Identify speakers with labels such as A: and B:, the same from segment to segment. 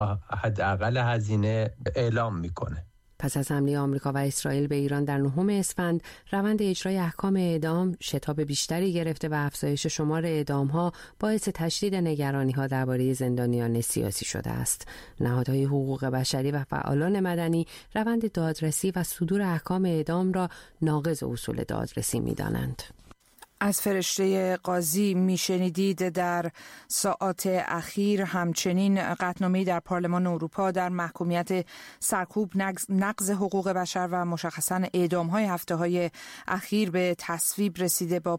A: حداقل هزینه اعلام میکنه.
B: پس از حمله آمریکا و اسرائیل به ایران در 9 اسفند، روند اجرای احکام اعدام شتاب بیشتری گرفته و افزایش شمار اعدام‌ها باعث تشدید نگرانی‌ها درباره زندانیان سیاسی شده است. نهادهای حقوق بشری و فعالان مدنی روند دادرسی و صدور احکام اعدام را ناقض اصول دادرسی می‌دانند.
C: از فرشته قاضی میشنیدید. در ساعات اخیر همچنین قطعنامه‌ای در پارلمان اروپا در محکومیت سرکوب، نقض حقوق بشر و مشخصاً اعدام‌های هفته‌های اخیر به تصویب رسیده با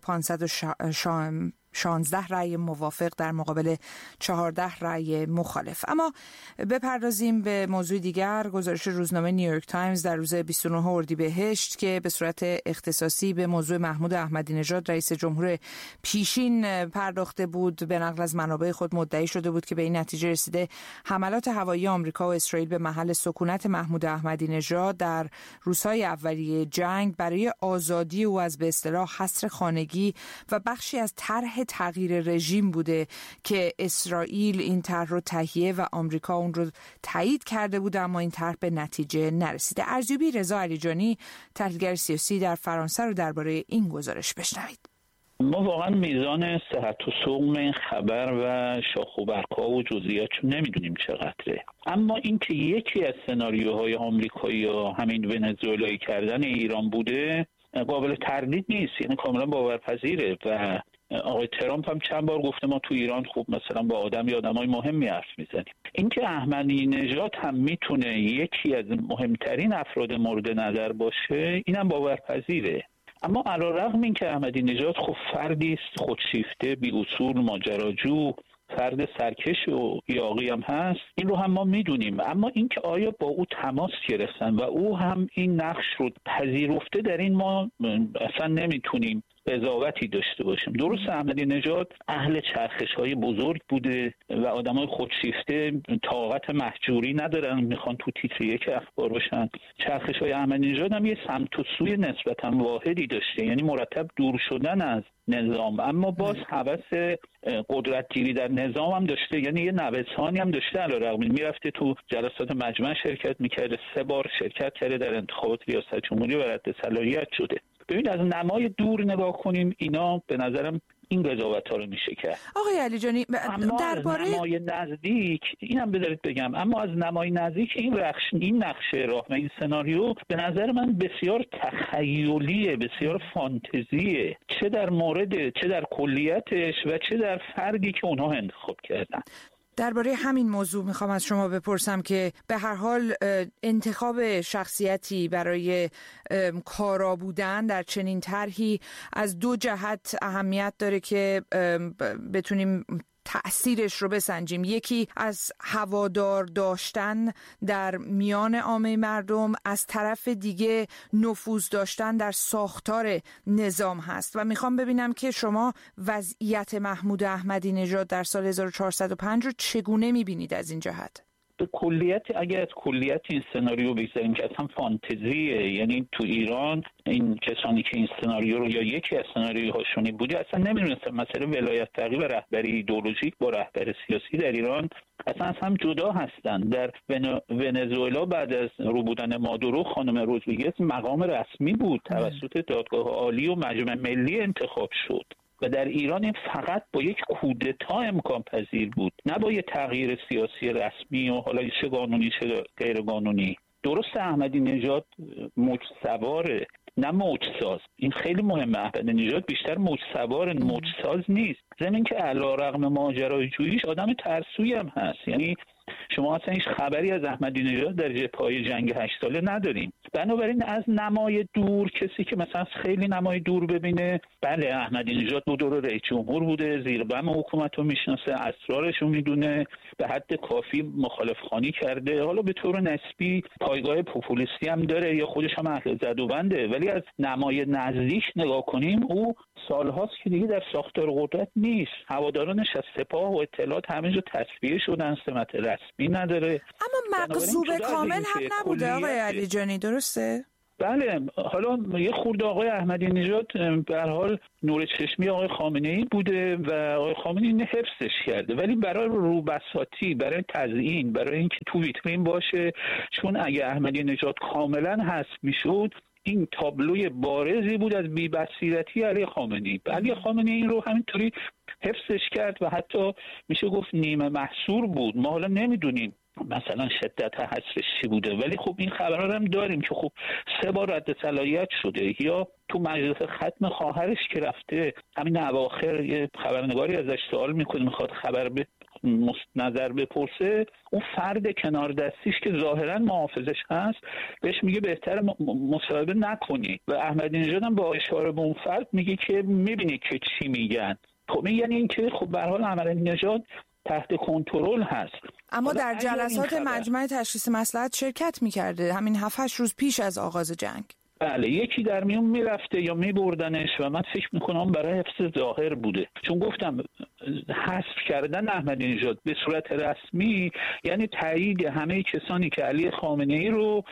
C: 516 رأی موافق در مقابل 14 رأی مخالف. اما بپردازیم به موضوع دیگر. گزارش روزنامه نیویورک تایمز در روز 29 اردیبهشت که به صورت اختصاصی به موضوع محمود احمدی نژاد رئیس جمهور پیشین پرداخته بود، به نقل از منابع خود مدعی شده بود که به این نتیجه رسیده حملات هوایی آمریکا و اسرائیل به محل سکونت محمود احمدی نژاد در روزهای اولیه جنگ برای آزادی او از به اصطلاح حصر خانگی و بخشی از طرح تغییر رژیم بوده که اسرائیل این طرح رو تهیه و آمریکا اون رو تایید کرده بود، اما این طرح به نتیجه نرسیده. ارزیابی رضا علیجانی، تحلیلگر سیاسی در فرانسه، رو درباره این گزارش بشنوید.
D: ما واقعا میزان صحت و سقم این خبر و شاخ و برگ‌ها و جزئیاتش نمیدونیم چقدره، اما اینکه یکی از سناریوهای آمریکایی و همین ونزوئلایی کردن ایران بوده قابل تردید نیست، یعنی کاملا باورپذیره. و آقای ترامپ هم چند بار گفته ما تو ایران خوب مثلا با آدمای مهمی حرف میزنیم. اینکه احمدی نژاد هم میتونه یکی از مهمترین افراد مورد نظر باشه اینم باورپذیره. اما علیرغم اینکه احمدی نژاد خب فردی است خودشیفته، بی اصول، ماجراجو، فرد سرکش و یاغی هم هست، این رو هم ما میدونیم. اما اینکه آیا با او تماس گرفتن و او هم این نقش رو پذیرفته، در این ما اصلا نمیتونیم قضاوتی داشته باشیم. درست احمدی نژاد اهل چرخش‌های بزرگ بوده و آدمای خودشیفته طاقت مهجوری ندارن، میخوان تو تیتر یک اخبار باشن. چرخش‌های احمدی نژاد هم یه سمت و سوی نسبتاً واحدی داشته، یعنی مرتب دور شدن از نظام، اما باز هوس قدرتگیری در نظام هم داشته، یعنی یه نوسانی هم داشته. علیرغم میرفته تو جلسات مجمع شرکت میکرده، 3 بار شرکت کرده در انتخابات ریاست جمهوری و رد صلاحیت شده. ببین از نمای دور نگاه کنیم، اینا به نظرم این قضاوت‌ها رو میشه کرد.
C: آقای علیجانی درباره
D: نمای نزدیک اینم بذارید بگم، اما از نمای نزدیک این نقشه راه و این سناریو به نظر من بسیار تخیلیه، بسیار فانتزیه، چه در مورد چه در کلیتش و چه در فردی که اونها انتخاب کردن.
C: درباره همین موضوع میخوام از شما بپرسم که به هر حال انتخاب شخصیتی برای کارا بودن در چنین طرحی از 2 جهت اهمیت داره که بتونیم تأثیرش رو بسنجیم. یکی از هوادار داشتن در میان عامه مردم، از طرف دیگه نفوذ داشتن در ساختار نظام هست و میخوام ببینم که شما وضعیت محمود احمدی نژاد در سال 1405 رو چگونه میبینید از این جهت؟
D: به کلیت اگر از کلیت این سناریو بگذاریم که اصلا فانتزیه، یعنی تو ایران این کسانی که این سناریو رو یا یکی از سناریوهاشونی بوده اصلا نمیدونستن مسئله ولایت فقیه و رهبری ایدئولوژیک با رهبر سیاسی در ایران اصلا از هم جدا هستن. در ونزوئلا بعد از رو بودن مادورو خانم رودریگز مقام رسمی بود، توسط دادگاه عالی و مجمع ملی انتخاب شد و در ایران این فقط با یک کودتا امکان پذیر بود، نه با یک تغییر سیاسی رسمی و حالا چه قانونی چه غیر قانونی. درست احمدی نژاد موج سواره نه موج ساز، این خیلی مهمه. احمدی نژاد بیشتر موج سوار، موج ساز نیست. ضمن که علیرغم ماجرای جوییش آدم ترسویی هم هست، یعنی شما اصلا هیچ خبری از احمدی نژاد در جبهه‌های جنگ 8 ساله نداریم. بنابراین از نمای دور کسی که مثلا خیلی نمای دور ببینه، بله احمدی نژاد دو دور رئیس جمهور بوده، زیر بم حکومت رو میشناسه، اسرارش رو میدونه، به حد کافی مخالف خوانی کرده، حالا به طور نسبی پایگاه پوپولیستی هم داره یا خودش هم اهل زد و بنده، ولی از نمای نزدیک نگاه کنیم او سالهاست که دیگه در ساختار قدرت نیست. هوادارانش از سپاه و اطلاعات همه جا تصفیه شدن، سمت رسمی نداره.
C: اما مغصوب کامل هم نبوده آقای علیجانی، درسته؟
D: بله، حالا یه خورده آقای احمدی نژاد به هر حال نور چشمی آقای خامنه‌ای بوده و آقای خامنه‌ای این حفظش کرده، ولی برای روبساطی، برای تزیین، برای اینکه تو ویترین باشه، چون اگه احمدی نژاد کاملا حذف میشد این تابلوی بارزی بود از بی‌بصیرتی علی خامنه‌ای. علی خامنه‌ای این رو همینطوری حفظش کرد و حتی میشه گفت نیمه محصور بود. ما حالا نمیدونیم مثلا شدت حذفش چی بوده، ولی خب این خبرها رو هم داریم که خب 3 بار رد صلاحیت شده. یا تو مجلس ختم خواهرش که رفته، همین اواخر یه خبرنگاری ازش سوال میکنه، میخواد خبر نظر بپرسه، اون فرد کنار دستیش که ظاهرا محافظش هست بهش میگه بهتر مصاحبه نکنی و احمدی نژاد هم با اشاره به اون فرد میگه که میبینی که چی میگن. خب یعنی این که خب به هر حال احمدی نژاد تحت کنترل هست.
C: اما در جلسات مجمع تشخیص مصلحت شرکت میکرده همین 7-8 روز پیش از آغاز جنگ.
D: بله، یکی در میون میرفته یا میبردنش و من فکر میکنم برای حفظ ظاهر بوده، چون گفتم حذف کردن احمدی نژاد به صورت رسمی یعنی تایید همه کسانی که علی خامنه‌ای رو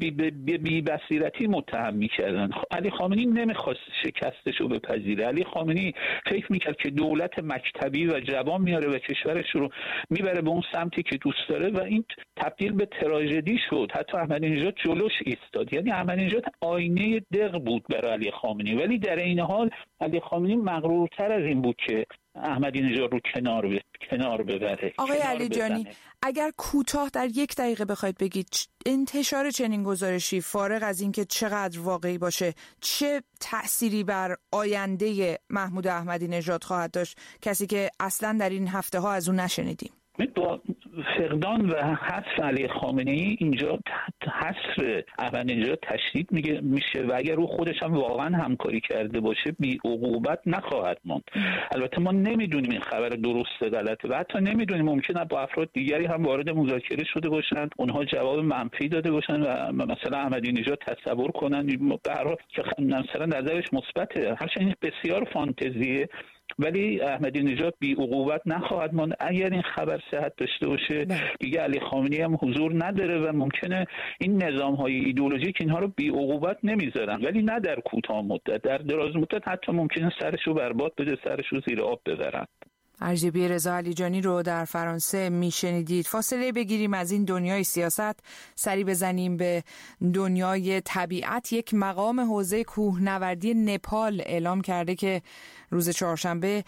D: بی بصیرتی متهم میکردن. علی خامنه‌ای نمیخواست شکستش رو بپذیره. علی خامنه‌ای فکر میکرد که دولت مکتبی و جوان میاره و کشورش رو میبره به اون سمتی که دوست داره و این تبدیل به تراژدی شد. حتی احمدی نژاد جلوش ایستاد، یعنی احمدی نژاد آینه دق بود برای علی خامنه‌ای، ولی در این حال علی خامنه‌ای مغرورتر از این بود که احمدی نژاد رو کنار ببره.
C: آقای علیجانی، اگر کوتاه در 1 دقیقه بخواید بگید انتشار چنین گزارشی فارغ از اینکه چقدر واقعی باشه چه تأثیری بر آینده محمود احمدی نژاد خواهد داشت، کسی که اصلا در این هفته ها از اون نشنیدیم؟
D: با فقدان و حذف علی خامنه‌ای اینجا حذف احمدی نژاد تشدید میشه و اگر او خودش هم واقعا همکاری کرده باشه بی عقوبت نخواهد ماند. البته ما نمیدونیم این خبر درست غلطه و حتی نمیدونیم، ممکنه با افراد دیگری هم وارد مذاکره شده باشند، اونها جواب منفی داده باشند و مثلا احمدی نژاد تصور کنن به هر حال که مثلا نظرش مثبته، هرچند بسیار فانتزیه، ولی احمدی نژاد بی عقوبت نخواهد ماند. اگر این خبر صحت داشته باشه دیگه علی خامنه‌ای هم حضور نداره و ممکنه این نظام‌های ایدئولوژیک اینها رو بی عقوبت نمیذارن، ولی نه در کوتاه مدت، در دراز مدت حتی ممکنه سرشو برباد بده، سرشو زیر آب ببرن.
C: ارجبی رضا علیجانی رو در فرانسه میشنیدید. فاصله بگیریم از این دنیای سیاست، سری بزنیم به دنیای طبیعت. یک مقام حوزه کوهنوردی نپال اعلام کرده که روز چهارشنبه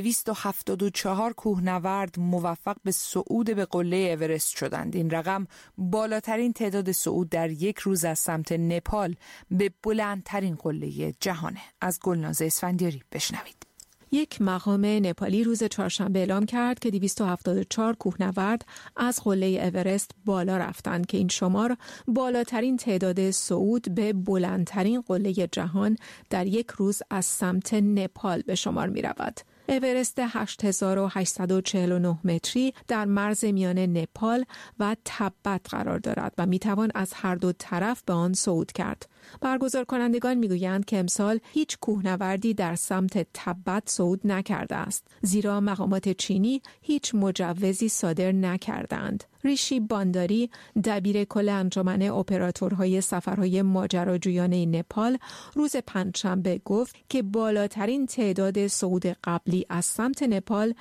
C: 274 کوهنورد موفق به صعود به قله اورست شدند. این رقم بالاترین تعداد صعود در یک روز از سمت نپال به بلندترین قله جهانه. از گلناز اسفندیاری بشنوید.
E: یک مقام نپالی روز چهارشنبه اعلام کرد که 274 کوهنورد از قله اورست بالا رفتند که این شمار بالاترین تعداد صعود به بلندترین قله جهان در یک روز از سمت نپال به شمار می رود. اورست 8849 متری در مرز میان نپال و تبت قرار دارد و میتوان از هر دو طرف به آن صعود کرد. برگزار کنندگان میگویند که امسال هیچ کوهنوردی در سمت تبت صعود نکرده است، زیرا مقامات چینی هیچ مجوزی صادر نکردند. ریشی بانداری، دبیر کل انجمن اپراتورهای سفرهای ماجراجویانه نپال، روز پنجشنبه گفت که بالاترین تعداد صعود قبلی از سمت نپال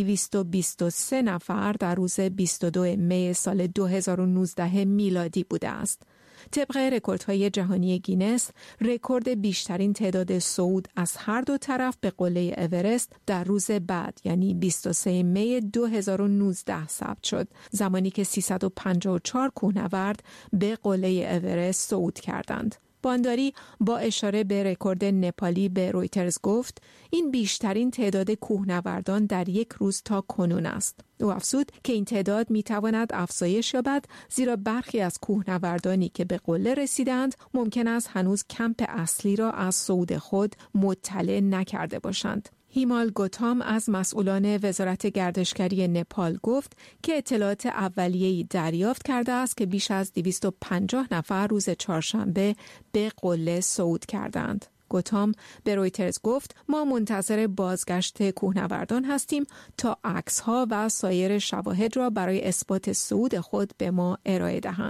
E: 223 نفر در روز 22 می سال 2019 میلادی بوده است. طبق رکوردهای جهانی گینس، رکورد بیشترین تعداد صعود از هر دو طرف به قله اورست در روز بعد یعنی 23 می 2019 ثبت شد، زمانی که 354 کوهنورد به قله اورست صعود کردند. بانداری با اشاره به رکورد نپالی به رویترز گفت این بیشترین تعداد کوهنوردان در یک روز تا کنون است. او افزود که این تعداد میتواند افزایش یابد، زیرا برخی از کوهنوردانی که به قله رسیدند ممکن است هنوز کمپ اصلی را از صعود خود مطلع نکرده باشند. هیمال گوتام از مسئولان وزارت گردشگری نپال گفت که اطلاعات اولیه‌ای دریافت کرده است که بیش از 250 نفر روز چهارشنبه به قله صعود کردند. گوتام به رویترز گفت ما منتظر بازگشت کوهنوردان هستیم تا عکس‌ها و سایر شواهد را برای اثبات صعود خود به ما ارائه دهند.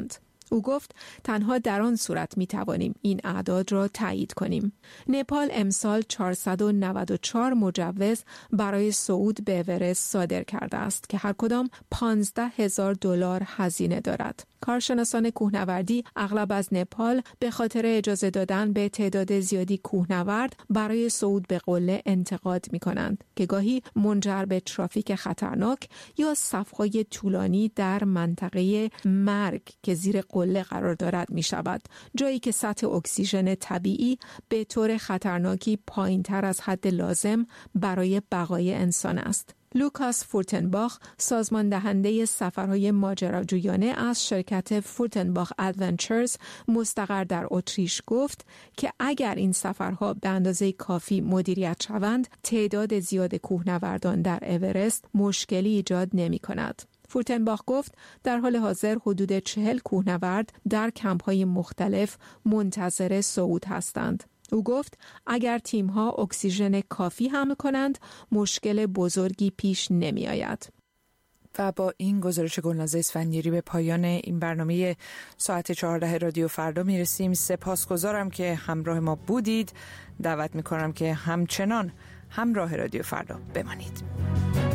E: او گفت تنها در آن صورت می توانیم این اعداد را تایید کنیم. نپال امسال 494 مجوز برای صعود به اورست صادر کرده است که هر کدام $15,000 هزینه دارد. کارشناسان کوهنوردی اغلب از نپال به خاطر اجازه دادن به تعداد زیادی کوهنورد برای صعود به قله انتقاد می کنند که گاهی منجر به ترافیک خطرناک یا صف‌های طولانی در منطقه مرگ که زیر قله قرار دارد می شود، جایی که سطح اکسیژن طبیعی به طور خطرناکی پایین‌تر از حد لازم برای بقای انسان است. لوکاس فورتنباخ، سازمان دهنده سفرهای ماجراجویانه از شرکت فورتنباخ ادونچرز مستقر در اتریش گفت که اگر این سفرها به اندازه کافی مدیریت شوند، تعداد زیاد کوهنوردان در اورست مشکلی ایجاد نمی کند. فورتنباخ گفت در حال حاضر حدود 40 کوهنورد در کمپ‌های مختلف منتظر صعود هستند. او گفت اگر تیم‌ها اکسیژن کافی حمل کنند مشکل بزرگی پیش نمی آید.
C: و با این گزارش گلناز اسفندیاری به پایان این برنامه ساعت 14 رادیو فردا میرسیم. سپاسگزارم که همراه ما بودید. دعوت میکنم که همچنان همراه رادیو فردا بمانید.